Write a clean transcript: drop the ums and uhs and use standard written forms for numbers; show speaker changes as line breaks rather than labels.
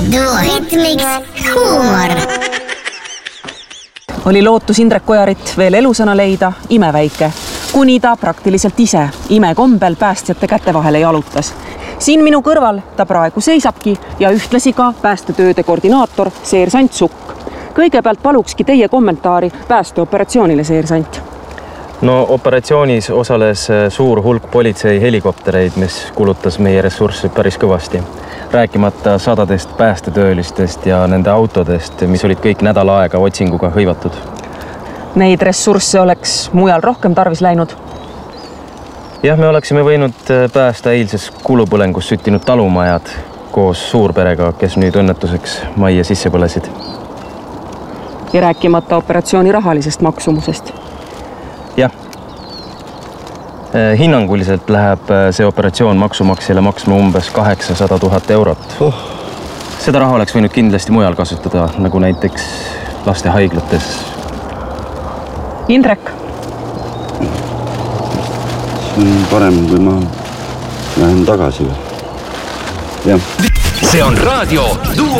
Duoritmiks huumor.
Oli lootus Indrek Ojarit veel elusana leida imeväike, kuni ta praktiliselt ise imekombel päästjate käte vahele jalutas. Siin minu kõrval ta praegu seisabki ja ühtlasi ka päästetööde koordinaator seersant Sukk. Kõigepealt palukski teie kommentaari päästeoperatsioonile, seersant.
No operatsioonis osales suur hulk politsei helikoptereid, mis kulutas meie ressursse päris kõvasti. Rääkimata sadadest päästetöölistest ja nende autodest, mis olid kõik nädal aega otsinguga hõivatud.
Neid ressursse oleks mujal rohkem tarvis läinud?
Jah, me oleksime võinud päästa eilses kulupõlengus süttinud talumajad koos suurperega, kes nüüd õnnetuseks majja sisse põlesid.
Ja rääkimata operatsiooni rahalisest maksumusest?
Jah. Hinnanguliselt läheb see operatsioon maksumaksjale maksma umbes 800 000 eurot. Seda raha oleks võinud kindlasti mujal kasutada, nagu näiteks lastehaiglates.
Indrek?
See on parem, kui ma lähen tagasi. Jah.
See on raadio Duo